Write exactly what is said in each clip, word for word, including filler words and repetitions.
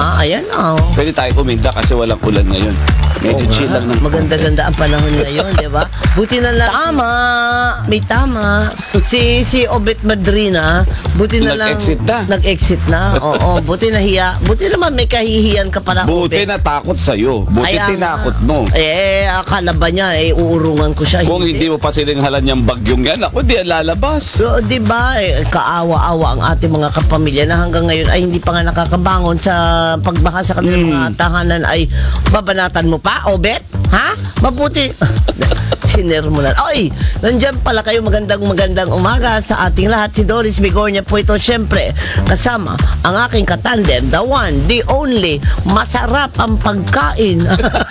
Ha, ayan na. Oh. Pwede tayo puminda kasi walang ulan ngayon. Medyo Oo chill nga. lang ng Maganda-ganda ang panahon ngayon, di ba? Buti na lang. Tama! May tama. Si si Obet Madrina, buti na lang. Nag-exit na. Nag-exit na. Oo, buti na hiya. Buti naman may kahihiyan ka pala, Buti Obet. natakot sa'yo. Buti Kaya tinakot nga. mo. Eh, akala ba niya, eh, uurungan ko siya. Kung hindi mo pa sininghalan yung bagyong yan, ako di lalabas. So, di ba, eh, kaawa-awa ang ating mga kapamilya na hanggang ngayon ay hindi pa nga nakakabangon sa pagbaha sa kanilang Mm. mga tahanan ay babanatan mo pa, Obet? Ha? Mabuti. Siner mo na. Oy, nandyan pala kayo. Magandang magandang umaga sa ating lahat. Si Doris Bigornia po ito, syempre, kasama ang aking katandem, the one, the only, masarap ang pagkain.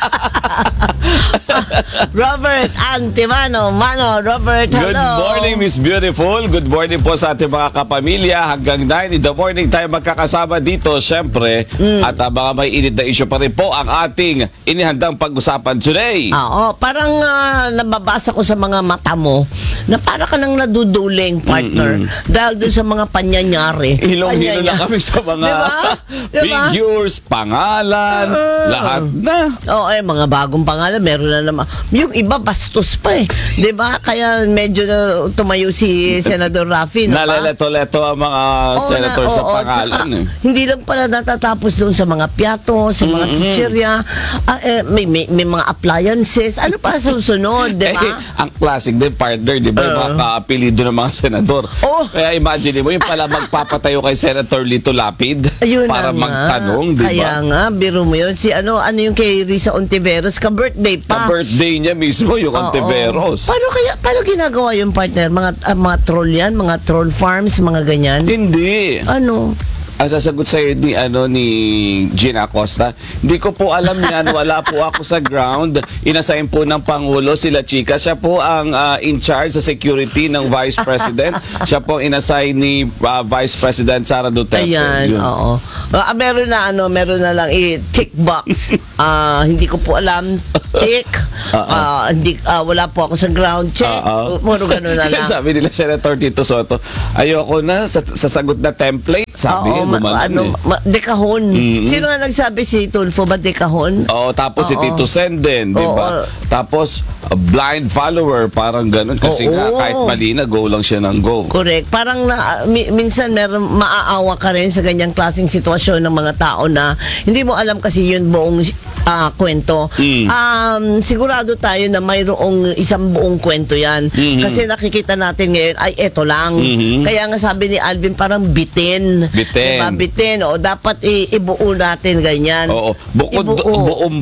Robert Antimano. Mano, Robert, hello. Good morning, Miss Beautiful. Good morning po sa ating mga kapamilya. Hanggang nine in the morning tayo magkakasama dito, syempre. Mm. At uh, mga may init na issue pa rin po ang ating inihandang pag-usapan today. Oo, parang uh, nababasa ko sa mga mata mo na para ka nang naduduling, partner. Mm-mm. Dahil doon sa mga panyanyari. Hilong-hilo Panyanya. na kami sa mga Diba? Diba? figures, pangalan, Uh, lahat na. Oo, eh, mga bagong pangalan, meron na naman. Yung iba, bastos pa eh. Di ba? Kaya medyo na tumayo si Senador Raffy. No, Nalaleto-leto ang mga Oo senator na, sa oo, pangalan. tsaka, eh. Hindi lang pala natatapos doon sa mga piyato, sa mga chichirya, ah, eh, may, may, may mga appliances. Ano pa susunod, di ba? Eh, ang classic din, partner, di ba? Yung mga kaapelido ng mga senador. Oh. Kaya imagine mo, yung pala magpapatayo kay Senator Lito Lapid Ayun para na nga. magtanong, di ba? Kaya nga, biro mo yun. Si ano, ano yung kay Risa Ontiveros, ka-birthday pa. Ka-birthday niya mismo, yung Oo. Ontiveros. Paano kaya, paano ginagawa yung partner? Mga, ah, mga troll yan? Mga troll farms? Mga ganyan? Hindi. Ano? Ang sasagot sa'yo ni, ano, ni Gina Acosta, hindi ko po alam yan. Wala po ako sa ground. Inassign po ng Pangulo sila Chika. Siya po ang uh, in charge sa security ng Vice President. Siya po inassign ni uh, Vice President Sara Duterte. Ayan, Yun. oo. Ah, meron na ano, meron na lang i-tick box. Ah, hindi ko po alam. Tick. Ah, hindi ah, wala po ako sa ground check. Oo. Puro ganun na lang. Sabi nila Senator Tito Soto, ayoko na sa, sa sagot na template. Sabi Oo, niya, ma- gumanon ano, eh. ma- dekahon. Mm-mm. Sino nga nagsabi, si Tulfo ba dekahon? Oo, tapos si Oo. Tito Sen din, di ba? Oo. Tapos, a blind follower, parang ganun. Kasi Oo. nga, kahit mali na, go lang siya ng go. Correct. Parang na, mi- minsan meron maaawa ka rin sa ganyang klaseng sitwasyon ng mga tao na hindi mo alam kasi yun buong ah, kwento. Mm. Um, sigurado tayo na mayroong isang buong kwento yan. Mhm. Kasi nakikita natin ngayon, ay eto lang. Mhm. Kaya nga sabi ni Alvin, parang bitin. Bitin. Diba? Bitin. O, dapat i- ibuo natin ganyan. Oo. Bukod Ibuo. do- buong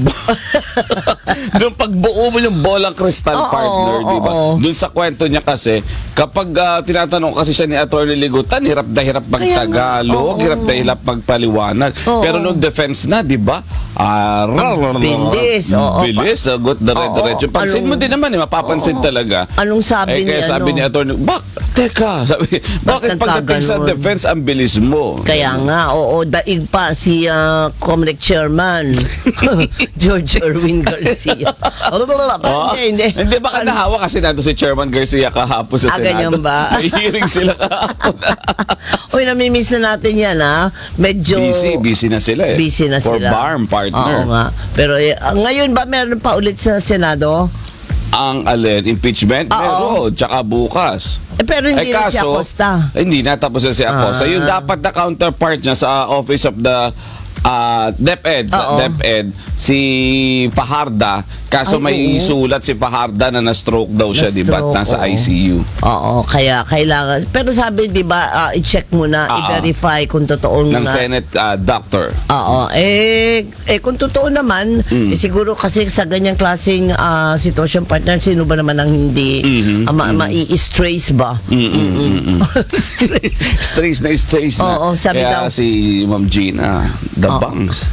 doon pagbuo mo yung bolang kristal, Oo, partner, di ba? oo. Doon sa kwento niya kasi, kapag ah, tinatanong kasi siya ni Atty. Ligutan, hirap na hirap magtagalog, oo. hirap na hirap magpaliwanag. Oo. Pero nung defense na, di ba? Ah, bilis, oo. Bilis, sagot, dire-diretso. Oo. Pansin mo Anong- din naman, eh, mapapansin Oo. talaga. Anong sabi eh, kaya ni sabi ano? ni Atty. Bak, teka, sabi, bakit pagdating sa nagkaganon? defense, ang bilis mo? Kaya nga, oo, daig pa si uh, Comelec Chairman George Erwin Garcia. Oh, Oo. hindi, hindi. Hindi, baka nahawa kasi nandun si Chairman Garcia kahapon sa Ah, Senado. ganyan ba? May hearing sila kahapon. Uy, namimiss na natin yan, ha? Medyo... busy, busy na sila eh. Busy na For sila. farm partner. Oo nga. Pero eh, ah, ngayon ba meron pa ulit sa Senado? Ang alin, impeachment? Oo. Meron. Tsaka bukas. Eh, pero hindi Eh, na si kaso, Acosta. eh, hindi na tapos na si Acosta. Ah. Yung dapat na counterpart niya sa Office of the uh, DepEd, sa Oo. DepEd, si Fajarda. Kaso Ay, may oo. sulat si Fajarda na na-stroke daw siya, di ba? Na-stroke, Nasa oo. I C U. Oo, kaya kailangan. Pero sabi, di ba, ah, i-check muna, Oo. i-verify kung totoo Ng nga. Senate uh, doctor. Oo. Eh, eh kung totoo naman, Mm. eh, siguro kasi sa ganyang klaseng ah, sitwasyon, partner, sino ba naman ang hindi Mhm, ah, ma- ma-i-strays ba? Mm-mm. Strays. Strays na strays na. Oo, sabi Kaya daw. si Ma'am Gina, the Oo. bangs.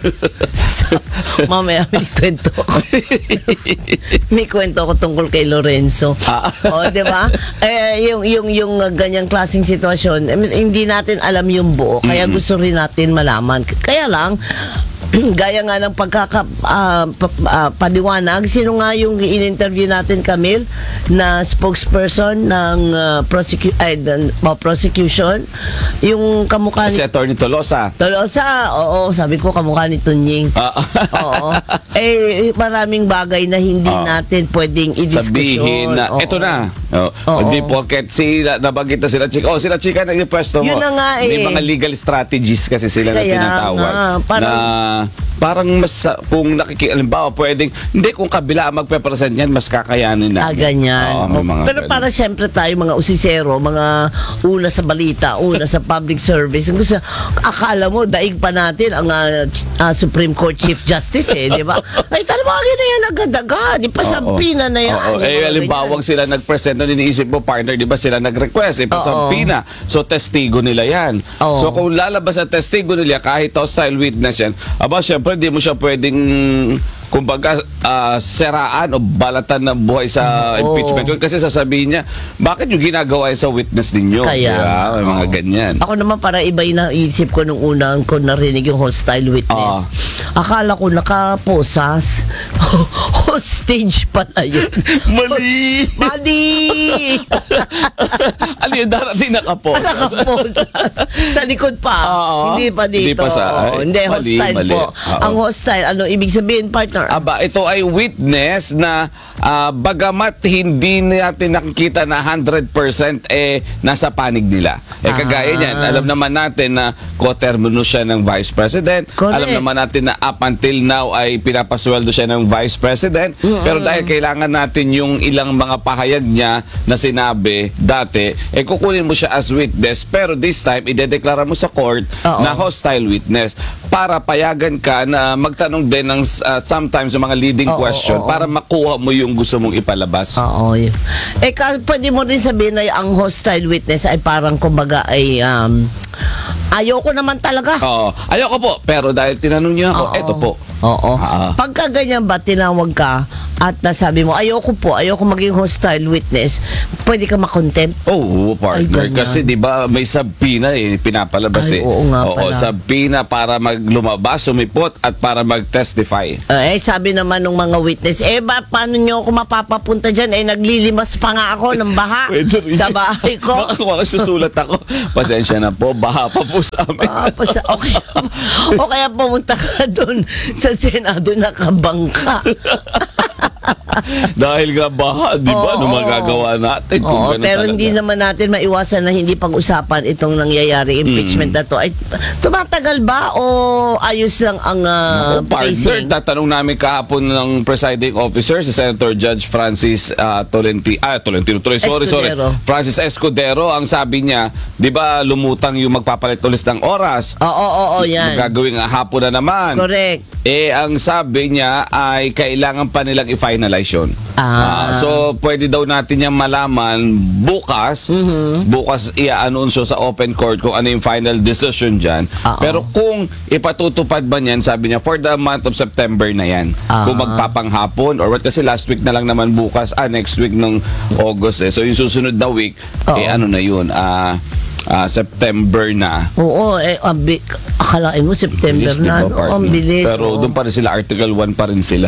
Mamaya may kwento ko. May kwento ko tungkol kay Lorenzo. Ah. O, di ba? Eh, yung, yung, yung uh, ganyang klaseng sitwasyon, eh, hindi natin alam yung buo. Kaya gusto rin natin malaman. Kaya lang, gaya nga ng pagkaka ah, pa- ah, paliwanag, sino nga yung in-interview natin, Camille, na spokesperson ng ah, prosecu- ay, ng- oh, prosecution, yung kamukha Si ni Attorney Tolosa. Tolosa, oo, sabi ko kamukha ni Tunying. Ah, Oo. Eh, maraming bagay na hindi Ah. natin pwedeng i-diskusyon. sabihin na, Oo. eto na. Oh, Oo. Hindi porket sila, nabanggit na sila chika. Oh, sila chika na yung pwesto mo. Yun na nga May eh. mga legal strategies kasi sila na Kaya tinatawag. nga, parang- na parang mas, kung nakikialimbawa, pwedeng, hindi kung kabila ang magpe-present yan, mas kakayanin na. Ah, ganyan. Oo, may Oh, mga pero ganun. para siyempre tayo mga usisero, mga una sa balita, una sa public service, ang gusto, akala mo, daig pa natin ang ah, ch- ah, Supreme Court Chief Justice eh, di ba? Ay, talawagin na yan agad-agad. Di pa sampina na yan. Oo. Yung Eh, mga alimbawang ganyan. sila nag-present na iniisip mo, partner, di ba sila nag-request, eh, pasampina. So, testigo nila yan. Oo. So, kung lalabas ang testigo nila, kahit hostile witness yan, aba, syempre, di mo siya pwedeng, kumbaga, ah, seraan o balatan ng buhay sa Oo. impeachment. Kasi sasabihin niya, bakit yung ginagawa yan sa witness ninyo? Kaya, Diba? May mga oo. ganyan. Ako naman para iba yung naisip ko nung unang ko narinig yung hostile witness. Akala ko nakaposas. Hostage pala yun. Mali! Mali! Ano yun, darating nakapost. Nakaposas. Sa likod pa. Oo. Hindi pa dito. Hindi pa sa- Oo, ay, hindi, mali, hostile mali. po. Oo. Ang hostile, ano ibig sabihin, partner? Aba, ito ay witness na ah, bagamat hindi natin nakikita na one hundred percent eh nasa panig nila. Eh kagaya Ah. niyan, alam naman natin na kotermino siya ng Vice President. Correct. Alam naman natin na up until now ay pinapasweldo siya ng Vice President. Pero dahil kailangan natin yung ilang mga pahayag niya na sinabi dati, eh kukunin mo siya as witness. Pero this time, idedeklara mo sa court Oo. na hostile witness para payagan ka na magtanong din ng uh, sometimes yung mga leading Oo, question oo. para makuha mo yung gusto mong ipalabas. Oo. yun. Eh, ka, pwede mo rin sabihin na ang hostile witness ay parang kumbaga ay um, ayoko naman talaga. Oo. Ayoko po, pero dahil tinanong niyo ako, Oo. eto po. Oo. Ah. Pagka ganyan ba, tinawag ka at nasabi mo, ayoko po, ayoko maging hostile witness, pwede ka makontempt? Oo, partner. Ay, ganyan. Kasi di ba may subpoena eh, pinapalabas Ay, eh. oo nga Oo, pala. subpoena para maglumabas, sumipot at para mag-testify. Eh, sabi naman ng mga witness, eh ba, paano nyo ako mapapapunta dyan? Eh, naglilimas pa nga ako ng baha sa bahay ko. Baka makasusulat ako. Pasensya na po, baha pa po sa amin. Ah, pasa, okay. O kaya pumunta ka doon sa Senado nakabangka. Dahil nga baha, di ba? Ano Oo. magagawa natin? Kung Oo, ganun pero talaga. hindi naman natin maiwasan na hindi pag-usapan itong nangyayari impeachment Mm. na to. Ay, tumatagal ba o ayos lang ang uh, Ako, partner, pacing? tatanong namin kahapon ng presiding officer, si Senator Judge Francis uh, Tolenti, ah, Tolentino, sorry, sorry, sorry, Escudero. Francis Escudero, ang sabi niya, di ba lumutang yung magpapalit ulit ng oras? Oo, oo, oo, yan. Gagawing hapon na naman. Correct. Eh, ang sabi niya ay kailangan pa nilang i-finalize yun. Ah. Ah, so, pwede daw natin yung malaman bukas. Mm-hmm. Bukas i-anunsyo sa open court kung ano yung final decision dyan. Oo. Pero kung ipatutupad ba niyan, sabi niya, for the month of September na yan. Ah. Kung magpapanghapon or what, kasi last week na lang naman bukas, ah, next week ng August eh. So, yung susunod na week, Oo. eh ano na yun, ah, ah, September na. Oo, eh, abi, akalain mo September Bilis, di na. ba, no? partner? Ang bilis. Pero oo. doon pa rin sila, Article one pa rin sila.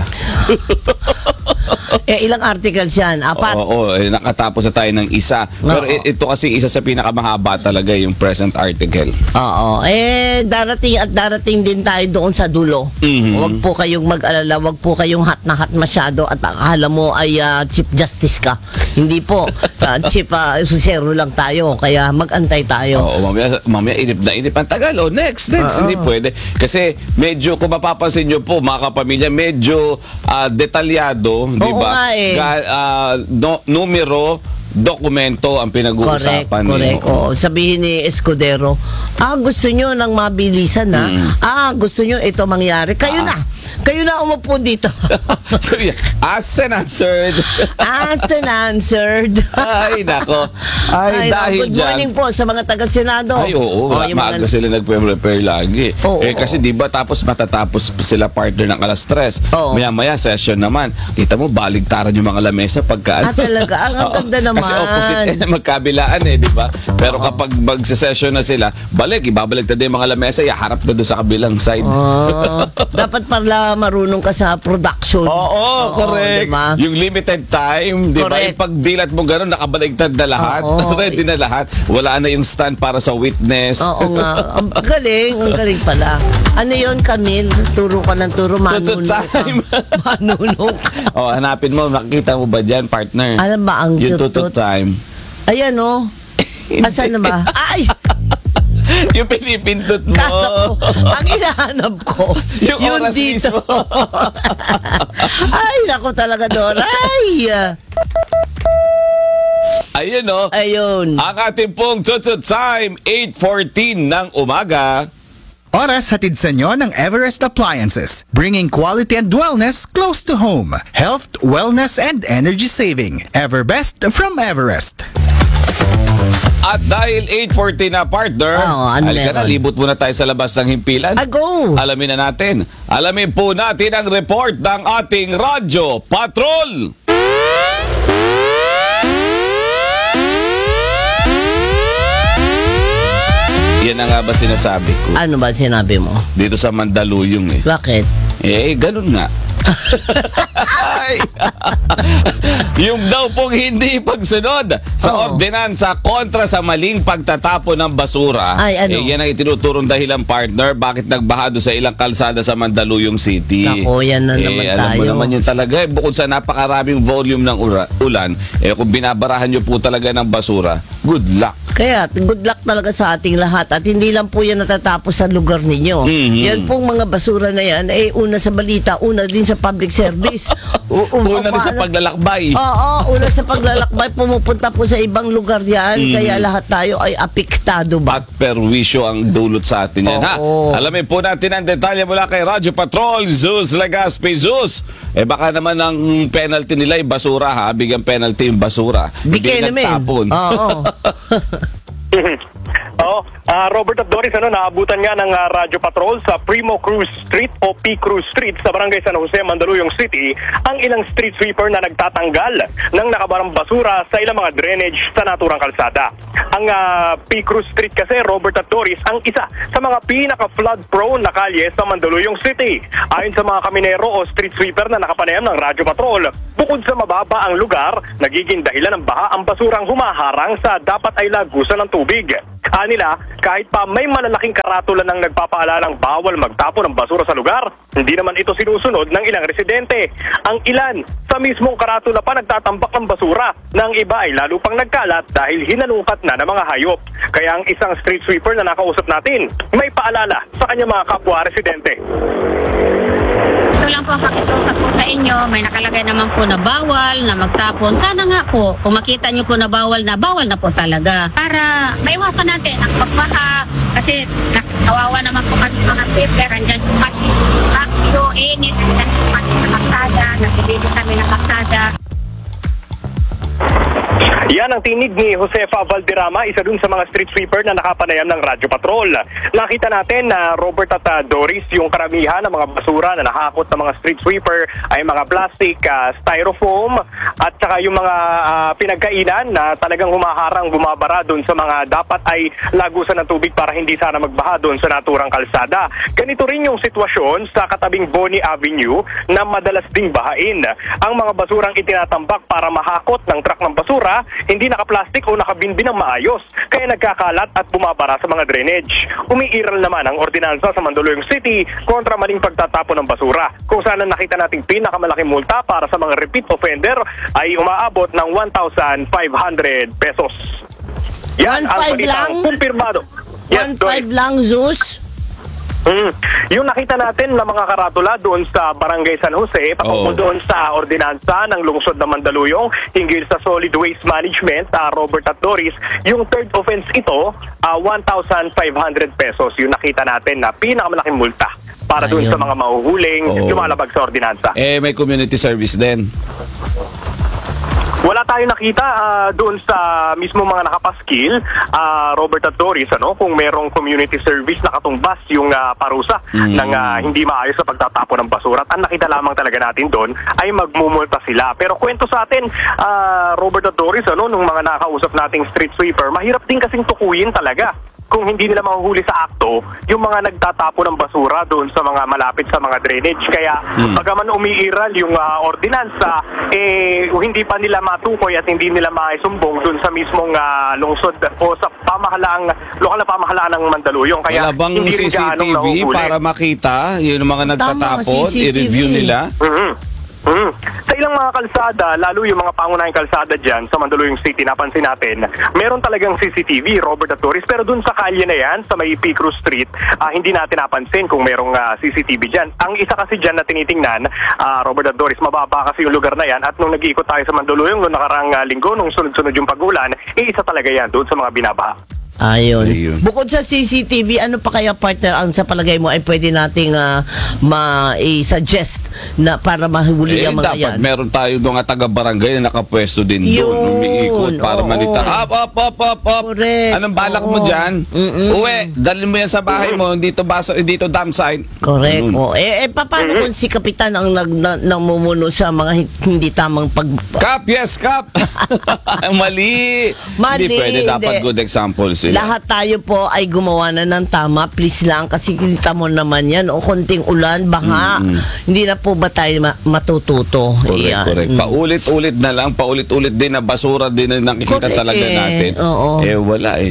Eh, ilang articles yan? Apat? Oo, eh, nakatapos na tayo ng isa. Pero Oo. i- ito kasi isa sa pinakamahaba talaga yung present article. Oo. Eh, darating at darating din tayo doon sa dulo. Mhm. Huwag po kayong mag-alala, huwag po kayong hat na hat masyado at akala mo ay ah, Chief Justice ka. Hindi po. Ah, Chief uh, Susero lang tayo, kaya mag-antay tayo. Oo, mamaya, mamaya inip na inip ang tagal. Oh, next, next. Oo. Hindi pwede. Kasi medyo, kung mapapansin nyo po, mga kapamilya, medyo ah, detalyado, di Oo ba? nga eh. Ga- ah, no- numero, dokumento ang Correct, pinag-uusapan. eh. correct. Oo. Sabihin ni Escudero, ah, gusto nyo ng mabilisan na. Mm. Ah, gusto nyo ito mangyari. Kayo Ah. na. Kayo na umupo dito. So, yeah, asked and answered. Asked and answered. Ay, nako. Ay, Ay, dahil good dyan. morning po sa mga taga-Senado. Ay, oo. Oh, yung maaga mga- sila nag-prepare lagi. Oo, eh, oo, kasi di ba tapos matatapos sila partner ng alas tres. Oo. Maya-maya, session naman. Kita mo, baligtaran yung mga lamesa pagka... Ah, talaga? Ang Oo. ganda naman. Kasi opposite, eh, magkabilaan eh, di ba? Pero kapag mag-session na sila, balik, ibabaligtad din yung mga lamesa, iharap na doon sa kabilang side. Oh, dapat pala marunong ka sa production. Oo, correct. diba? Yung limited time, di ba? Correct. Yung pagdilat mo gano'n, nakabaligtad na lahat. Oo. Ready na lahat. Wala na yung stand para sa witness. Oo nga. Ang galing, ang galing pala. Ano yun, Camille? Turo ka ng turo, Tutut manunong ka. time. Manunong ka. Oh, hanapin mo, nakikita mo ba dyan, partner? Alam ba ang yung tutut? tutut time. Ayan o. Asan na ba? Ay! Yung pinipindot mo. Kala ko, ang hinahanap ko, Yung yun oras dito. mismo. Ay, naku talaga doon. Ay! Ayun, no? Ayun. Ang ating pong tutut time, eight fourteen ng umaga. Oras hatid sa inyo ng Everest Appliances, bringing quality and wellness close to home. Health, wellness, and energy saving. Everbest from Everest. At dahil eight fourteen na, partner, Oo, ano halika na, meron? libot muna tayo sa labas ng himpilan. Ah, go! Alamin na natin. Alamin po natin ang report ng ating Radyo Patrol. Yan na nga ba sinasabi ko? Ano ba sinabi mo? Dito sa Mandaluyong eh. Bakit? Eh, ganun nga. Ay. Yung daw pong hindi pagsunod sa Oo. ordinansa kontra sa maling pagtatapon ng basura. Ay, ano? Eh, yan ang itinuturong dahilan, partner, bakit nagbahado sa ilang kalsada sa Mandaluyong City. Nako, yan na eh, naman alam mo tayo. naman yun talaga. Eh, bukod sa napakaraming volume ng ura- ulan, eh, kung binabarahan nyo po talaga ng basura, good luck. Kaya, good luck talaga sa ating lahat. At hindi lang po yan natatapos sa lugar ninyo. Mhm. Yan pong mga basura na yan, eh, una sa balita, una din sa public service. U- u- Una rin sa paano- paglalakbay. Oo, una sa paglalakbay, pumupunta po sa ibang lugar yan. Mhm. Kaya lahat tayo ay apektado ba? At perwisyo ang dulot sa atin yan, ha? Oo. Alamin po natin ang detalye mula kay Radyo Patrol, Zeus Legaspi. Zeus, eh baka naman ang penalty nila ay basura, ha? Bigyan penalty yung basura. Bigay Hindi namin. nagtapon. Oo. Oo, ah, Robert at Doris, ano, naabutan nga ng ah, Radyo Patrol sa Primo Cruz Street o P. Cruz Street sa Barangay San Jose, Mandaluyong City ang ilang street sweeper na nagtatanggal ng nakabarang basura sa ilang mga drainage sa naturang kalsada. Ang ah, P. Cruz Street kasi, Robert at Doris, ang isa sa mga pinaka-flood prone na kalye sa Mandaluyong City. Ayon sa mga kaminero o street sweeper na nakapanayam ng Radyo Patrol, bukod sa mababa ang lugar, nagiging dahilan ng baha ang basurang humaharang sa dapat ay lagusan ng tubig. Anila, kahit pa may malalaking karatula ng nagpapaalalang bawal magtapon ng basura sa lugar, hindi naman ito sinusunod ng ilang residente. Ang ilan, sa mismong karatula pa nagtatambak ng basura, na ang iba ay lalo pang nagkalat dahil hinanukat na ng mga hayop. Kaya ang isang street sweeper na nakausap natin, may paalala sa kanyang mga kapwa residente. Ito lang po ang pakiusap po sa inyo. May nakalagay naman po na bawal na magtapon. Sana nga po, kung makita nyo po na bawal na, bawal na po talaga. Para maiwasan natin ang pagbaha. Kasi kawawa naman po kasi mga paper. Andyan po kasi bakyo, init. Andyan po kasi sa kalsada. Nagbibigay kami ng kalsada. Yan ang tinig ni Josefa Valderrama, isa dun sa mga street sweeper na nakapanayam ng Radyo Patrol. Nakita natin na Robert at uh, Doris, yung karamihan ng mga basura na nakakot ng mga street sweeper ay mga plastic, uh, styrofoam at saka yung mga uh, pinagkainan na talagang humaharang bumabara dun sa mga dapat ay lagusan ng tubig para hindi sana magbaha dun sa naturang kalsada. Ganito rin yung sitwasyon sa katabing Bonnie Avenue na madalas ding bahain. Ang mga basurang itinatambak para mahakot ng truck ng basura, hindi nakaplastik o nakabinbin ng maayos, kaya nagkakalat at bumabara sa mga drainage. Umiiral naman ang ordinansa sa Mandaluyong City kontra maling pagtatapon ng basura, kung saan ang nakita nating pinakamalaking multa para sa mga repeat offender ay umaabot ng one thousand five hundred pesos. Yan ang one five balitang lang? kumpirmado. one five lang, Zeus. Mm. Yung nakita natin na mga karatula doon sa Barangay San Jose, patungkol Oo. doon sa ordinansa ng lungsod ng Mandaluyong hinggil sa solid waste management, uh, Robert at Doris, yung third offense ito, uh, one thousand five hundred pesos. Yung nakita natin na pinakamalaking multa para doon Ayun. sa mga mahuhuling Oo. lumalabag sa ordinansa. Eh, may community service din. Wala tayong nakita ah, doon sa mismo mga nakapaskil, ah, Robert at Doris, ano, kung merong community service na katumbas yung ah, parusa ng ah, hindi maayos sa pagtatapon ng basura. At ang nakita lamang talaga natin doon ay magmumulta sila. Pero kwento sa atin, ah, Robert at Doris, ano, nung mga nakausap nating street sweeper, mahirap din kasing tukuyin talaga kung hindi nila mahuhuli sa akto yung mga nagtatapo ng basura doon sa mga malapit sa mga drainage. Kaya pagaman umiiral yung ah, ordinansa, eh hindi pa nila matukoy at hindi nila maisumbong doon sa mismong ah, lungsod o sa pamahalaang, lokal na pamahalaan ng Mandaluyong. Kaya Wala bang hindi rin C C T gaanong V nahuhuli. para makita yung mga nagtatapon, C C T V. i-review nila? Mhm. Mhm. Sa ilang mga kalsada, lalo yung mga pangunahing kalsada dyan sa Mandaluyong City, napansin natin, meron talagang C C T V, Robert at Doris, pero dun sa kalye na yan, sa may P. Cruz Street, ah, hindi natin napansin kung merong ah, C C T V dyan. Ang isa kasi dyan na tinitingnan, ah, Robert at Doris, mababa kasi yung lugar na yan, at nung nag-iikot tayo sa Mandaluyong noong nakarang ah, linggo, nung sunod-sunod yung pag-ulan, eh, isa talaga yan doon sa mga binabaha. Ayun. Ayun. Bukod sa C C T V, ano pa kaya, partner, ang sa palagay mo ay pwede nating ah, ma-i-suggest na para mahuli Eh, ang mga dapat yan? meron tayo doon nga taga-barangay na nakapwesto din doon, Yun, umiikot para oo. manita. Up, up, up, up, up. Correct, Anong balak mo oo. dyan? Mm-mm. Uwe, dalhin mo yan sa bahay mo, dito baso, dito dam site. Correct. Ganun. Oh. Eh, eh paano kung si Kapitan ang nag, na, namumuno sa mga hin- hindi tamang pag... Kap, yes, Kap! Mali! Mali, Hindi pwede, dapat hindi. good example sila. Lahat tayo po ay gumawa na ng tama. Please lang, kasi kita mo naman yan. O konting ulan, baha. Hindi na po ba tayo ma- matututo? Correct, Yan. correct. Mm. Paulit-ulit na lang, paulit-ulit din na basura din na nakikita Correct talaga eh. natin. Oo. Eh, wala eh.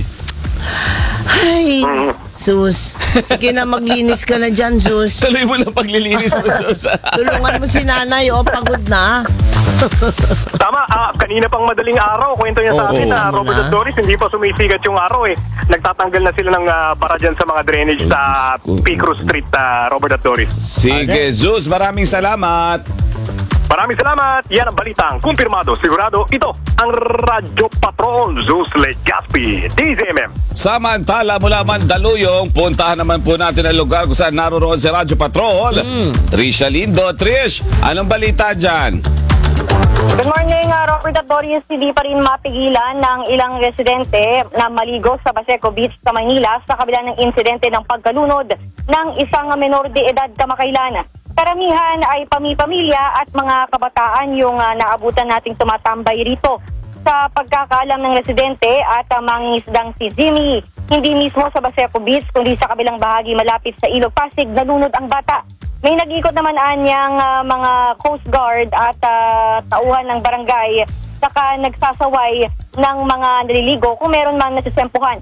Ay, sus. Sige na, maglinis ka na dyan, sus. Tuloy mo na paglilinis mo, Sus. Tulungan mo si nanay, o pagod na. Tama, ah, kanina pang madaling araw, kwento niya sa Oo, atin na oo. Robert at Doris, hindi pa sumisigat yung araw eh. Nagtatanggal na sila ng ah, bara dyan sa mga drainage sa Diyos ko. P. Cruz Street, ah, Robert at Doris. Sige, Zeus, maraming salamat. Maraming salamat. Yan ang balitang kumpirmado, sigurado. Ito ang Radyo Patrol, Zeus Legaspi, D Z M M. Samantala, mula Mandaluyong, puntahan naman po natin ang lugar kung saan naroon si Radyo Patrol. Trisha Lindo. Trish, anong balita dyan? Good morning, uh, Robert at Doris. Hindi pa rin mapigilan ng ilang residente na maligo sa Baseco Beach sa Manila sa kabila ng insidente ng pagkalunod ng isang menor de edad kamakailan. Karamihan ay pami-pamilya at mga kabataan yung uh, naabutan nating tumatambay rito. Sa pagkakaalam ng residente at uh, mangingisdang si Jimmy, hindi mismo sa Baseco Beach kundi sa kabilang bahagi malapit sa Ilog Pasig nalunod ang bata. May nag-ikot naman anyang uh, mga Coast Guard at uh, tauhan ng barangay saka nagsasaway ng mga naliligo kung meron man nasisempuhan.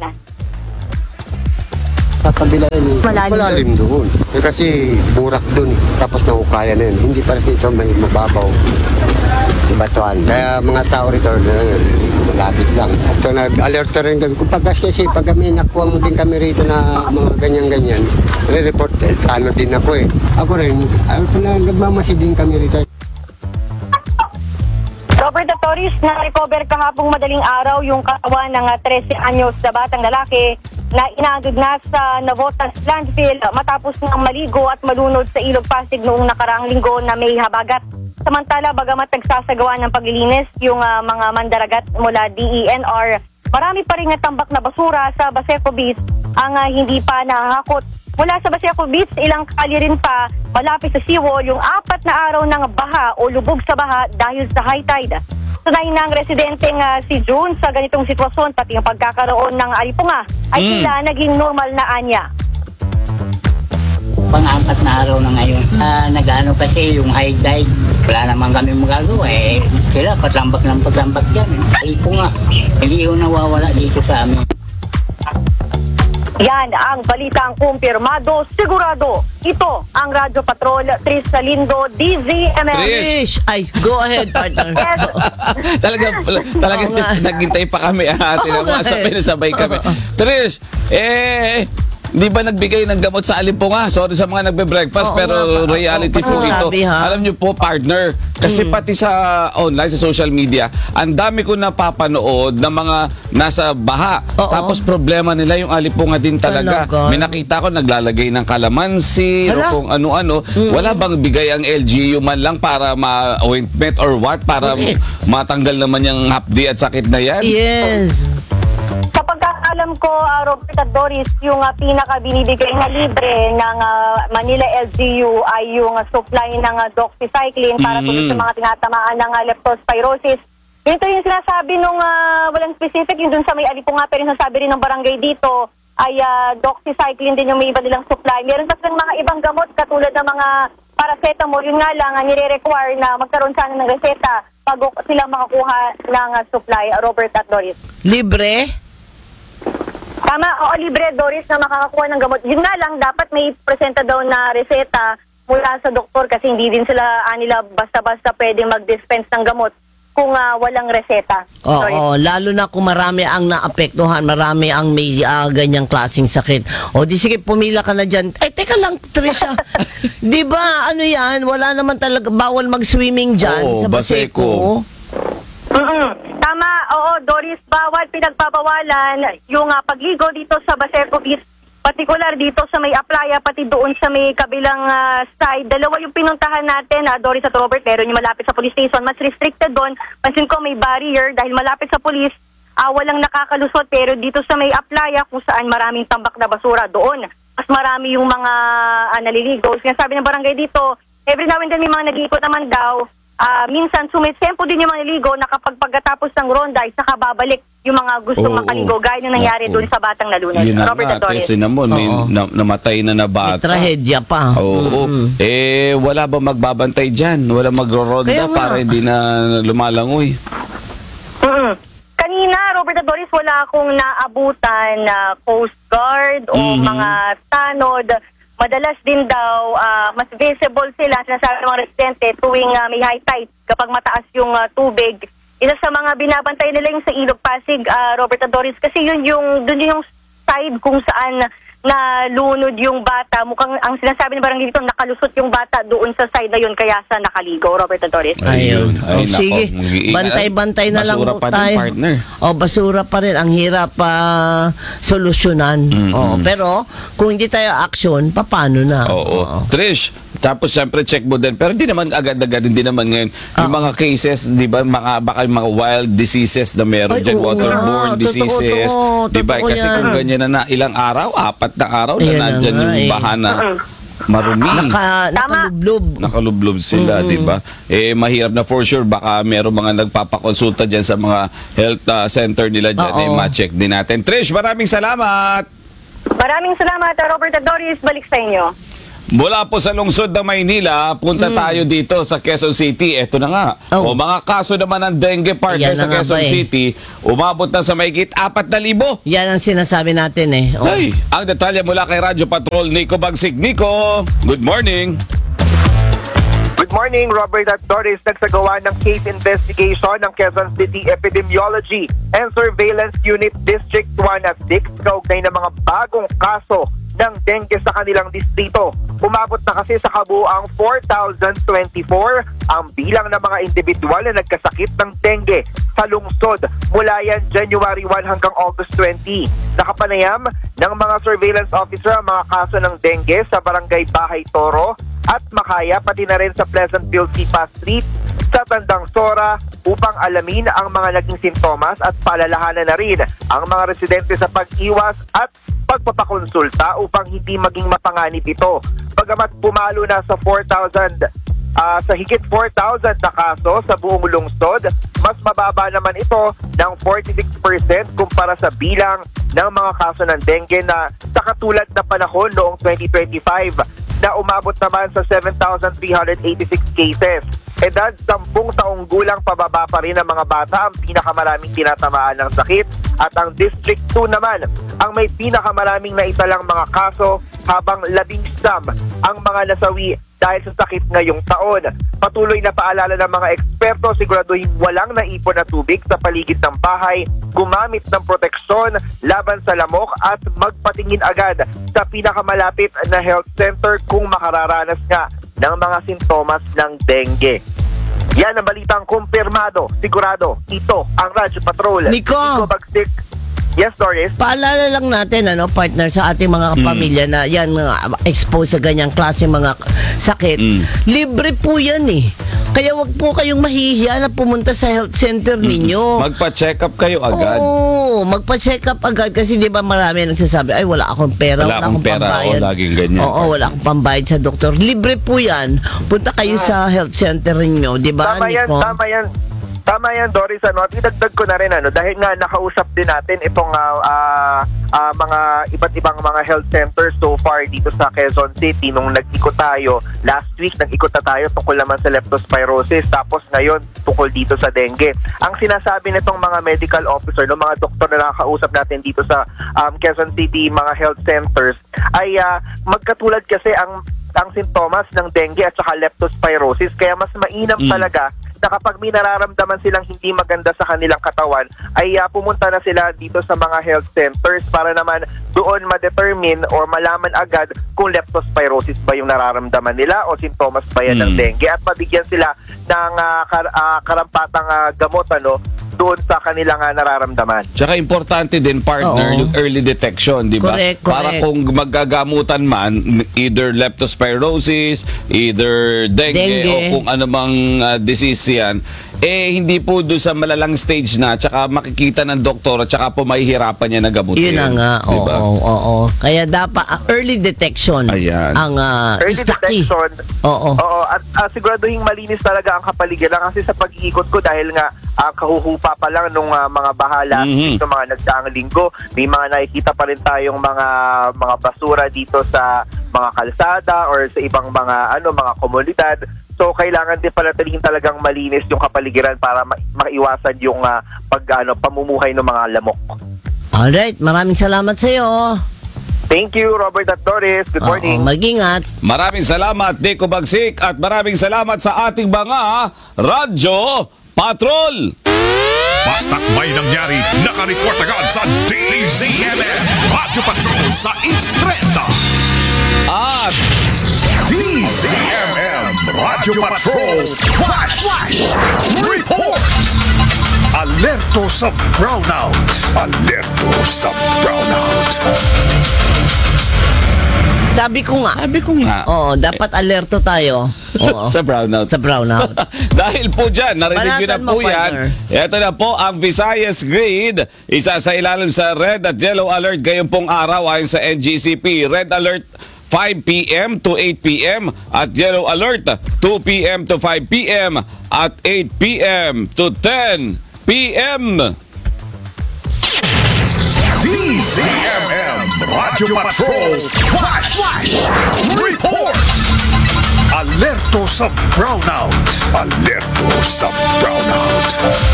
Sa kabila yun, eh. Malalim malalim doon. Eh, kasi burak doon eh. Tapos nahukaya na yun. Hindi pa rin ito may mababaw. Batuan. Kaya mga tao rito, eh, malapit lang. So nag-alert rin kami. Kung pag kasi pag kami nakuha mo din kami rito na mga ganyan-ganyan, re-report, eh, ano din ako eh. Ako rin, ako na nagmamasid din kami rito. Robert at Doris, na-recover kahapong madaling araw yung katawan ng uh, thirteen anyos na batang lalaki na inaagod na sa Navotas landfill matapos ng maligo at malunod sa Ilog Pasig noong nakaraang linggo na may habagat. Samantala, bagamat nagsasagawa ng paglilinis yung uh, mga mandaragat mula D E N R, marami pa rin natambak na basura sa Baseco Beach ang uh, hindi pa nahahakot. Mula sa Baseco Beach, ilang kali rin pa malapit sa seawall yung apat na araw ng baha o lubog sa baha dahil sa high tide. Tunay ng residenteng uh, si June sa ganitong sitwasyon, pati ang pagkakaroon ng alipunga ay Mm. tila naging normal na anya. Pang-apat na araw na ngayon. Uh, nag-ano kasi yung high tide. Wala naman kami magagawa eh. Sila patlambak ng patlambak dyan. Ay po nga. Hindi yung nawawala dito sa amin. Yan ang balitang kumpirmado, sigurado. Ito ang Radyo Patrol, Tris Salindo, D Z M M. Trish. Trish, ay, go ahead, partner. Yes. talaga, talaga Oo nga. naghintay pa kami. Ha? Oo nga Tinawasap eh. sabay kami. Trish, eh, di ba nagbigay ng gamot sa alimpunga? Sorry sa mga nagbe-breakfast, Oo pero nga pa. reality Oo, po ito. grabe, ha? Alam niyo po, partner, kasi pati sa online, sa social media, ang dami ko napapanood ng mga nasa baha. Oo. Tapos problema nila yung alipunga din talaga. Talaga? May nakita ko naglalagay ng kalamansi o Hala? kung ano-ano. Wala bang bigay ang L G U man lang para ma-ointment or what? Para Correct. matanggal naman yung hapdi at sakit na yan? Yes. Sa pagkakalam ko, uh, Robert at Doris, yung uh, pinaka-binibigay na libre ng uh, Manila L G U ay yung uh, supply ng uh, doxycycline para Mm. tuloy sa mga tinatamaan ng uh, leptospirosis. Ito yung sinasabi nung uh, walang specific, yung dun sa may alipunga, pero yung sinasabi rin ng barangay dito ay uh, doxycycline din yung may iba nilang supply. Meron pa silang mga ibang gamot katulad ng mga paracetamol. Yun nga lang, uh, nire-require na magkaroon sana ng reseta bago sila makakuha ng uh, supply, uh, Robert at Doris. Libre? Tama, oo, libre, Doris, na makakakuha ng gamot. Yun nga lang, dapat may presenta daw na reseta mula sa doktor kasi hindi din sila, ah, nila basta-basta pwede mag-dispense ng gamot kung ah, walang reseta. Oo, Doris. lalo na kung marami ang naapektuhan, marami ang may ah, ganyang klaseng sakit. O di sige, pumila ka na dyan. Eh, teka lang, Trisha. Di ba, ano yan, wala naman talaga, bawal mag-swimming dyan Oo, sa Baseco. Mm-mm. Tama, oo, Doris, bawal pinagpapawalan yung ah, pagligo dito sa Baseco Beach, particular dito sa may Aplaya, pati doon sa may kabilang ah, side. Dalawa yung pinuntahan natin, ah, Doris at Robert, pero yung malapit sa police station, mas restricted doon. Pansin ko may barrier dahil malapit sa police, ah, walang nakakalusot, pero dito sa may Aplaya, kung saan maraming tambak na basura, doon mas marami yung mga ah, naliligo. Sinasabi ng barangay dito, every now and then may mga nag-iikot naman daw. Ah, minsan sumisempo din yung mga naligo na kapag pagkatapos ng ronda ay saka babalik yung mga gustong Oo. makaligo gaya ng nangyari Oo. doon sa Batang Nalunod. Yun na Robert nga, at Doris. kasi naman, may Oo. na- namatay na na May bata. trahedya pa. Oo. Mm-mm. Eh, wala ba magbabantay dyan? Wala magro-ronda Kaya nga. para hindi na lumalangoy? Mm-mm. Kanina, Robert at Doris, wala akong naabutan na Coast Guard o Mhm. mga tanod. Madalas din daw, ah, mas visible sila, sinasabi ng mga residente, tuwing ah, may high tide, kapag mataas yung ah, tubig. Isa sa mga binabantay nila yung sa Ilog Pasig, ah, Robert at Doris, kasi yun yung, dun yung side kung saan na lunod yung bata. Mukhang ang sinasabi ng barangay dito, nakalusot yung bata doon sa side na yun, kaya sa nakaligo, Robert at Doris. Ayun. Ay, O, nako, sige, mag-iingat. bantay-bantay na lang Basura po pa din, tayo. partner. O, basura pa rin. Ang hirap pa solusyonan. Mm-mm. O, pero, kung hindi tayo action, paano na? Oo. Trish, tapos syempre check mo din. Pero hindi naman agad-agad, hindi naman ngayon. Yung Oo. mga cases, di ba, mga, baka yung mga wild diseases na meron Ay, dyan, oo waterborne nga. diseases. Totoo, Di ba? totoo Kasi yan. kung ganyan na na, ilang araw, apat na araw na Ayan na nandyan nga yung eh. baha na marumi. Naka, nakalublob. Nakalublob sila, di ba? Eh, mahirap na for sure. Baka meron mga nagpapakonsulta dyan sa mga health uh, center nila dyan. Oo. Eh, ma-check din natin. Trish, maraming salamat! Maraming salamat, Robert at Doris. Balik sa inyo. Mula po sa lungsod ng Maynila, punta tayo dito sa Quezon City. Eto na nga. Oh. O mga kaso naman ng dengue partner Yan na sa nga Quezon ba eh. City, umabot na sa mahigit apat na libo. Yan ang sinasabi natin eh. O. Ay, ang detalye mula kay Radyo Patrol, Nico Bagsig. Nico, good morning. Good morning, Robert at Doris. Nagsagawa ng case investigation ng Quezon City Epidemiology and Surveillance Unit District one at six kaugnay ng mga bagong kaso ng dengue sa kanilang distrito. Umabot na kasi sa kabuuang four thousand twenty-four ang bilang ng mga individual na nagkasakit ng dengue sa lungsod mula yan January one hanggang August twenty. Nakapanayam ng mga surveillance officer ang mga kaso ng dengue sa barangay Bahay Toro at Makaya, pati na rin sa Pleasantville Sipa Street, sa Tandang Sora, upang alamin ang mga naging sintomas at palalahanan na rin ang mga residente sa pag-iwas at pagpapakonsulta upang hindi maging mapanganib ito. Bagamat pumalo na sa four thousand, ah, sa higit four thousand na kaso sa buong lungsod, mas mababa naman ito ng forty-six percent kumpara sa bilang ng mga kaso ng dengue na sa katulad na panahon noong twenty twenty-five na umabot naman sa seven thousand three hundred eighty-six cases. Edad sampung taong gulang pababa pa rin ang mga bata ang pinakamaraming tinatamaan ng sakit at ang District two naman ang may pinakamaraming naitalang mga kaso habang labing siyam ang mga nasawi dahil sa sakit ngayong taon. Patuloy na paalala ng mga eksperto, siguraduhin walang naipon na tubig sa paligid ng bahay, gumamit ng proteksyon laban sa lamok at magpatingin agad sa pinakamalapit na health center kung makararanas nga ng mga sintomas ng dengue. Yan ang balitang kumpirmado, sigurado. Ito ang Radyo Patrol. Nico! Nico Bagsik. Yes, Doris? Paalala lang natin, ano, partner, sa ating mga pamilya na yan, nga, exposed sa ganyang klase mga sakit. Mm. Libre po yan eh. Kaya wag po kayong mahihiya na pumunta sa health center ninyo. Magpa-check up kayo agad. Oo, magpa-check up agad kasi di ba marami nagsasabi, ay wala akong pera, Wala akong pera, pambayad. oo, laging ganyan. Oo, wala akong pambayad sa doktor. Libre po yan. Punta kayo sa health center ninyo, di ba, Tama yan, Nico? tama yan. Tama yan, Doris. Ano, at idagdag ko na rin, ano, dahil nga nakausap din natin itong ah, ah, ah, mga iba't ibang mga health centers so far dito sa Quezon City. Nung nag-ikot tayo, last week nag-ikot na tayo tungkol naman sa leptospirosis, tapos ngayon tungkol dito sa dengue. Ang sinasabi nitong mga medical officer, no, mga doktor na nakakausap natin dito sa um, Quezon City, mga health centers, ay uh, magkatulad kasi ang ang sintomas ng dengue at saka leptospirosis, kaya mas mainam Mm. talaga na kapag may nararamdaman silang hindi maganda sa kanilang katawan, ay uh, pumunta na sila dito sa mga health centers para naman doon ma-determine or malaman agad kung leptospirosis ba yung nararamdaman nila o sintomas ba yan ng Mm. dengue, at mabigyan sila ng uh, kar- uh, karampatang uh, gamot ano, doon sa kanilang uh, nararamdaman. Tsaka importante din, partner, Oo. yung early detection, di ba? Correct, Para correct. kung maggagamutan man, either leptospirosis, either dengue, Dengue. o kung ano mang ah, disease yan, eh hindi po doon sa malalang stage na, tsaka makikita ng doktor, at tsaka po mahihirapan niya na gamutin. Yun na nga, Di oo, ba? oo, oo. Kaya dapat uh, early detection Ayan. ang uh, Early istaki. detection. Oo. Oo, at uh, siguraduhin malinis talaga ang kapaligiran, kasi sa pag-iikot ko, dahil nga uh, kahuhupa pa lang nung uh, mga bahala Mhm. ng mga nagdaang linggo, may mga nakikita pa rin tayong mga mga basura dito sa mga kalsada or sa ibang mga ano mga komunidad. So kailangan din panatilihin talagang malinis yung kapaligiran para ma- maiwasan yung uh, pag ano, pamumuhay ng mga lamok. Alright, maraming salamat sa iyo. Thank you, Robert at Doris. Good morning. Mag-ingat. Maraming salamat, Nico Bagsik, at maraming salamat sa ating mga Radyo Patrol! Basta't may nangyari, nakareport agad sa D Z M M Radyo Patrol sa East Trenta. At D Z M M Radyo Patrol Flash Flash Report. Alerto sa brownout. Alerto sa brownout. Sabi ko nga. sabi ko nga, Oo, dapat alerto tayo. Oo. sa brownout. Sa brownout. Dahil po dyan, narinig nyo na Banatan po mo, yan. partner. Ito na po ang Visayas Grid. Isa sa ilalim sa red at yellow alert ngayong pong araw ayon sa N G C P. Red alert five p m to eight p m at yellow alert two p m to five p m at eight p m to ten p m D Z M M Radyo Patrol Flash Flash Report. Alerto sa brownout. Alerto sa brownout.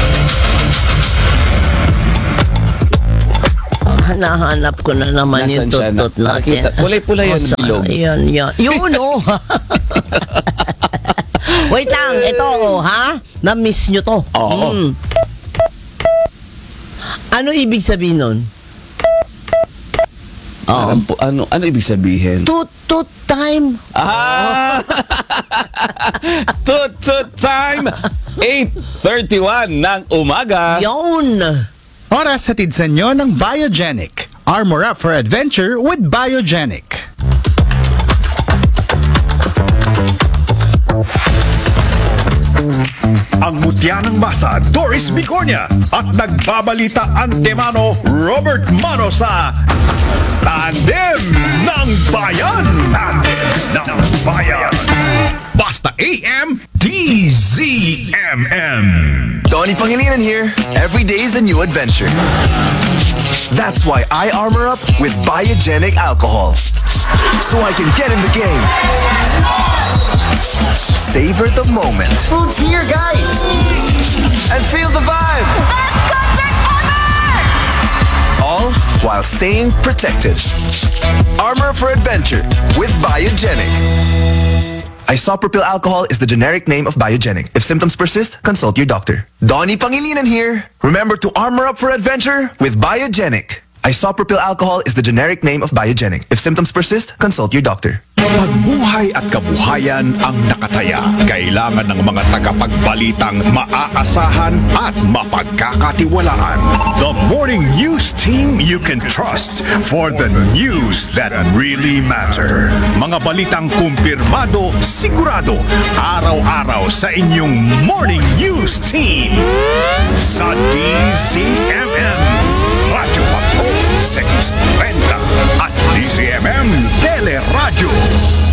Hanahanap ko na naman Nasaan yung siya? tutot Na- natin. nakita- kulay-pula yun, Oh, sa- bilog. Yan, yan. Yun, oh. Wait lang, ito, oh, ha? Na-miss nyo to. Oo. Mm. Ano ibig sabihin nun? Oo. Alam po, ano, ano ibig sabihin? Tut-tut time. Ah! Toot toot time! eight thirty-one ng umaga. Yun. Oras hatid sa inyo ng Biogenic. Armor up for adventure with Biogenic. Ang mutya ng masa, Doris Bigornia. At nagbabalita antemano, Robert Mano sa Tandem ng Bayan. Tandem ng Bayan. Basta A M, D Z M M. Donnie Pangilinan here. Every day is a new adventure. That's why I armor up with Biogenic alcohol. So I can get in the game. Savor the moment. Food's here, guys! And feel the vibe. Best concert ever! All while staying protected. Armor for adventure with Biogenic. Isopropyl alcohol is the generic name of Biogenic. If symptoms persist, consult your doctor. Donnie Pangilinan here. Remember to armor up for adventure with Biogenic. Isopropyl alcohol is the generic name of Biogenic. If symptoms persist, consult your doctor. Pagbuhay at kabuhayan ang nakataya. Kailangan ng mga tagapagbalitang maaasahan at mapagkakatiwalaan. The morning news team you can trust for the news that really matter. Mga balitang kumpirmado, sigurado, araw-araw sa inyong morning news team. Sa D Z